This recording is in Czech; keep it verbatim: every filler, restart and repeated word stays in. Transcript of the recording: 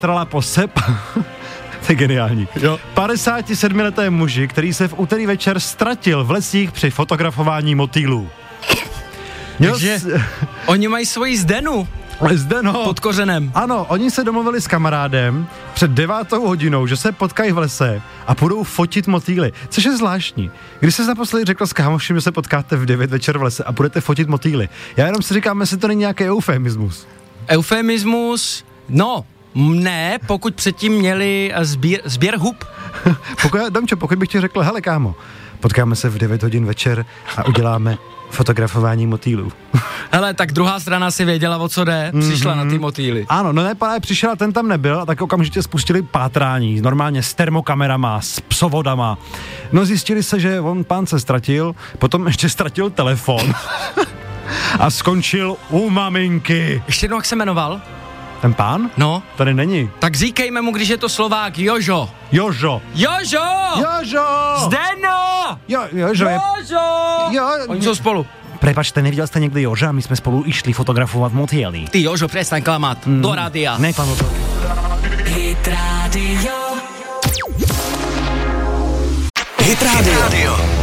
trala po sep... To je geniální. Jo. padesátisedmileté muži, který se v úterý večer ztratil v lesích při fotografování motýlů. Takže s... oni mají svoji Zdenu. Zdeno. Pod kořenem. Ano, oni se domluvili s kamarádem před devátou hodinou, že se potkají v lese a půjdou fotit motýly, což je zvláštní. Když se naposledy řekl s kámošem, že se potkáte v devět večer v lese a budete fotit motýly. Já jenom si říkám, jestli to není nějaký eufemismus. Eufemismus, no, ne, pokud předtím měli sbír, sběr hub. pokud, Domčo, pokud bych ti řekl, hele kámo, potkáme se v devět hodin večer a uděláme fotografování motýlů. Hele, tak druhá strana si věděla, o co jde, přišla mm-hmm. na ty motýly. Ano, no ne, pane, přišel a ten tam nebyl a tak okamžitě spustili pátrání, normálně s termokamerama, s psovodama. No zjistili se, že on pán se ztratil, potom ještě ztratil telefon a skončil u maminky. Ještě jednou, jak se jmenoval? Ten pán? No. Tady není. Tak říkejme mu, když je to Slovák, Jožo. Jožo. Jožo! Jožo! Zdeno! Jo, Jožo je... Jožo! Jo, oni jsou spolu. Prepačte, neviděl jste někdy Joža? My jsme spolu išli fotografovat motýly. Ty Jožo, přestaň klamat. Mm. Do rádia. Neklamu to. Hit Radio. Hit Radio.